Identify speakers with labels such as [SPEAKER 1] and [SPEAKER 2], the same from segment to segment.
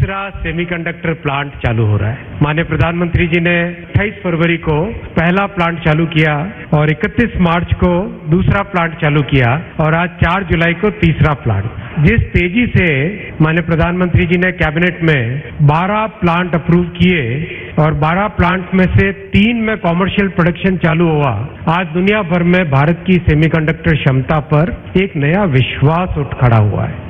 [SPEAKER 1] तीसरा semiconductor plant चालू हो रहा है। माननीय प्रधानमंत्री जी ने 28 फरवरी को पहला प्लांट चालू किया और 31 मार्च को दूसरा प्लांट चालू किया और आज 4 जुलाई को तीसरा प्लांट। जिस तेजी से माननीय प्रधानमंत्री जी ने कैबिनेट में 12 प्लांट अप्रूव किए और 12 प्लांट में से 3 में कॉमर्शियल प्रोडक्शन चालू हुआ, आज दुनिया भर में भारत की सेमीकंडक्टर क्षमता पर एक नया विश्वास उठ खड़ा हुआ है।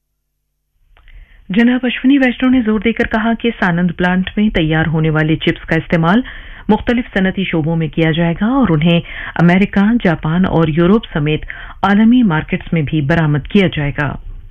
[SPEAKER 2] जनाब अश्विनी वैष्णव ने जोर देकर कहा कि सानंद प्लांट में तैयार होने वाले चिप्स का इस्तेमाल मुख्तलिफ सनती शोबों में किया जाएगा और उन्हें अमेरिका, जापान और यूरोप समेत आलमी मार्केट्स में भी बरामद किया जाएगा।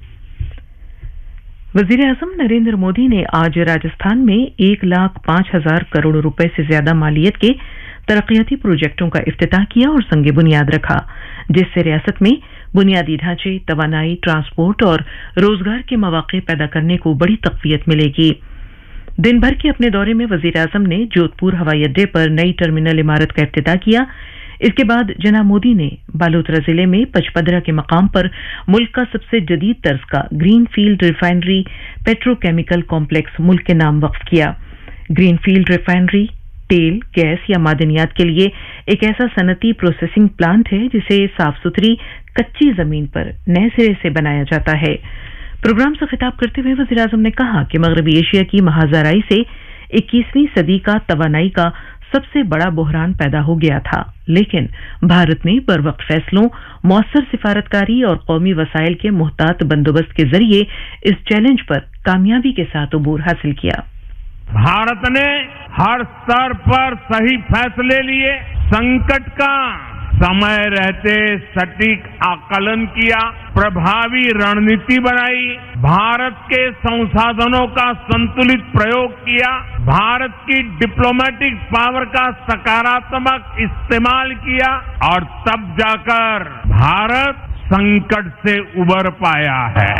[SPEAKER 2] वजीर आजम नरेंद्र मोदी ने आज राजस्थान में 1,05,000 करोड़ रुपए से ज्यादा मालियत के तरक्याती प्रोजेक्टों का इफ्तिताह किया और संगे बुनियाद रखा, जिससे रियासत में बुनियादी ढांचे, तवानाई, ट्रांसपोर्ट और रोजगार के मौके पैदा करने को बड़ी तक़वियत मिलेगी। दिन भर के अपने दौरे में वजीर आजम ने जोधपुर हवाई अड्डे पर नई टर्मिनल इमारत का इफ्तिताह किया। इसके बाद जनाब मोदी ने बालोतरा जिले में पचपदरा के मकाम पर मुल्क का सबसे जदीद तर्ज का green field refinery petrochemical complex मुल्क के नाम वक्फ किया। ग्रीन फील्ड रिफाइनरी तेल, गैस या मादनियात के लिए एक ऐसा सनती प्रोसेसिंग प्लांट है जिसे साफ सुथरी कच्ची जमीन पर नए सिरे से बनाया जाता है। प्रोग्राम से खिताब करते हुए वज़ीर आज़म ने कहा कि मगरबी एशिया की महाजराई से 21वीं सदी का तवानाई का सबसे बड़ा बहरान पैदा हो गया था, लेकिन भारत ने बरवक्त फैसलों, मौसर सिफारतकारी और कौमी वसाइल के मुहतात बंदोबस्त के जरिए इस चैलेंज पर कामयाबी के साथ अबूर हासिल किया।
[SPEAKER 3] भारत ने हर स्तर पर सही फैसले लिए, संकट का समय रहते सटीक आकलन किया, प्रभावी रणनीति बनाई, भारत के संसाधनों का संतुलित प्रयोग किया, भारत की डिप्लोमेटिक पावर का सकारात्मक इस्तेमाल किया और तब जाकर भारत संकट से उबर पाया है।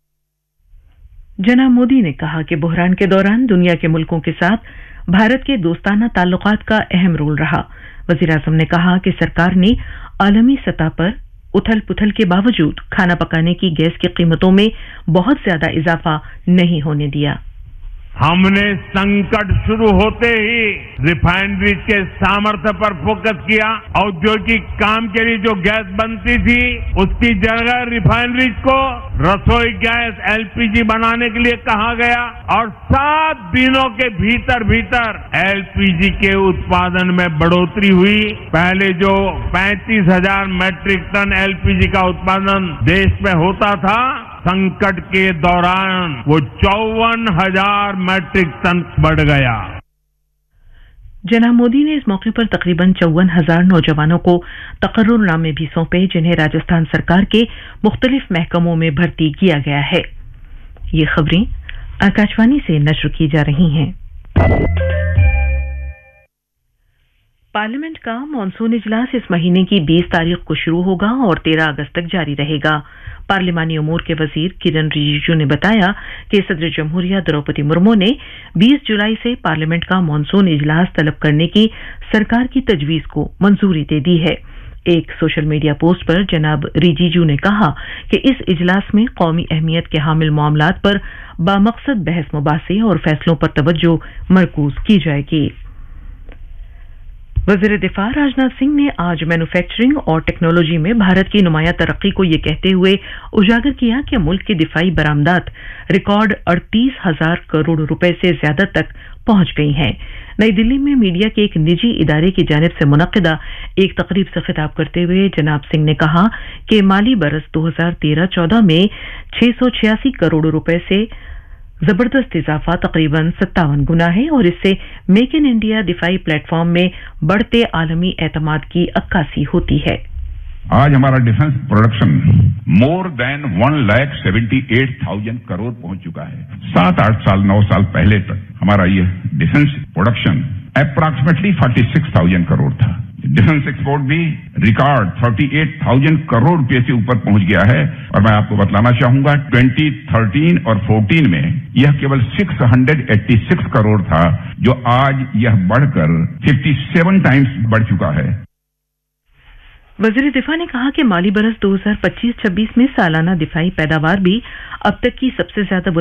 [SPEAKER 2] जनाब मोदी ने कहा कि बहरान के दौरान दुनिया के मुल्कों के साथ भारत के दोस्ताना ताल्लुकात का अहम रोल रहा। वज़ीर आज़म ने कहा कि सरकार ने आलमी सतह पर उथल पुथल के बावजूद खाना पकाने की गैस की कीमतों में बहुत ज्यादा इजाफा नहीं होने दिया।
[SPEAKER 3] हमने संकट शुरू होते ही रिफाइनरीज के सामर्थ्य पर फोकस किया। औद्योगिक काम के लिए जो गैस बनती थी उसकी जगह रिफाइनरीज को रसोई गैस एलपीजी बनाने के लिए कहा गया और 7 दिनों के भीतर भीतर एलपीजी के उत्पादन में बढ़ोतरी हुई। पहले जो 35,000 मैट्रिक टन एलपीजी का उत्पादन देश में होता था, संकट के दौरान वो 54,000 मैट्रिक टन बढ़ गया।
[SPEAKER 2] जनाब मोदी ने इस मौके पर तकरीबन 54,000 नौजवानों को तकर्रुरनामे भी सौंपे, जिन्हें राजस्थान सरकार के मुख्तलिफ महकमों में भर्ती किया गया है। ये खबरें आकाशवाणी से नश्र की जा रही हैं। पार्लियामेंट का मॉनसून इजलास इस महीने की 20 तारीख को शुरू होगा और 13 अगस्त तक जारी रहेगा। पार्लिमानी उमूर के वजीर किरण रिजिजू ने बताया कि सदर जमहूरिया द्रौपदी मुर्मू ने 20 जुलाई से पार्लियामेंट का मॉनसून इजलास तलब करने की सरकार की तजवीज को मंजूरी दे दी है। एक सोशल मीडिया पोस्ट पर जनाब रिजिजू ने कहा कि इस इजलास में कौमी अहमियत के हामिल मामलात पर बामकसद बहस मुबासे और फैसलों पर तवज्जो मरकूज की जाएगी। वज़ीर दिफा राजनाथ सिंह ने आज मैन्युफैक्चरिंग और टेक्नोलॉजी में भारत की नुमाया तरक्की को यह कहते हुए उजागर किया कि मुल्क की दिफाई बरामदात रिकॉर्ड 38,000 करोड़ रुपए से ज्यादा तक पहुंच गई हैं। नई दिल्ली में मीडिया के एक निजी इदारे की जानिब से मुनक्किदा एक तकरीब से खिताब करते हुए जनाब सिंह ने कहा कि माली बरस 2013-14 में 686 करोड़ रुपए से जबरदस्त इजाफा तकरीबन 57 गुना है और इससे मेक इन इंडिया दिफाई प्लेटफॉर्म में बढ़ते आलमी एतमाद की अक्कासी होती है।
[SPEAKER 4] आज हमारा defence production more than 1,78,000 crore पहुंच चुका है। 7-8 साल 9 साल पहले तक हमारा ये डिफेंस प्रोडक्शन अप्रॉक्सीमेटली 46,000 करोड़ था। डिफेंस एक्सपोर्ट भी रिकॉर्ड 38,000 करोड़ रुपए से ऊपर पहुंच गया है और मैं आपको बतलाना चाहूंगा 2013 और 14 में यह केवल 686 करोड़ था, जो आज यह बढ़कर 57 टाइम्स बढ़ चुका है।
[SPEAKER 2] वज़ीर दिफा ने कहा कि माली बरस 2025-26 में सालाना दिफाई पैदावार भी अब तक की सबसे ज्यादा